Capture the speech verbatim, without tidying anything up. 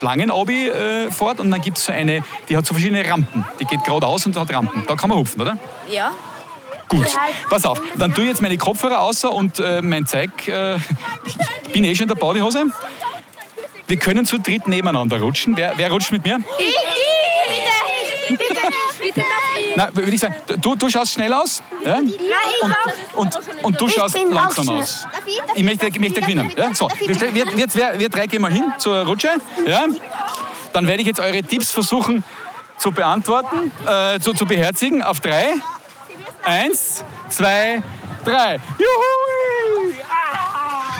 langen Obi äh, fort und dann gibt es so eine, die hat so verschiedene Rampen. Die geht geradeaus und hat Rampen. Da kann man hupfen, oder? Ja. Gut, pass auf. Dann tue ich jetzt meine Kopfhörer raus und äh, mein Zeig. Äh, ich bin eh schon in der Badehose. Wir können zu dritt nebeneinander rutschen. Wer, wer rutscht mit mir? Ich, ich, bitte, bitte, bitte. Na, würde ich sagen, du, du schaust schnell aus. Ja? Und, und, und du schaust langsam aus. Ich möchte, ich möchte gewinnen. Ja? So, wir, wir, wir, wir drei gehen mal hin zur Rutsche. Ja? Dann werde ich jetzt eure Tipps versuchen zu beantworten, äh, zu, zu beherzigen. Auf drei. Eins, zwei, drei. Juhu,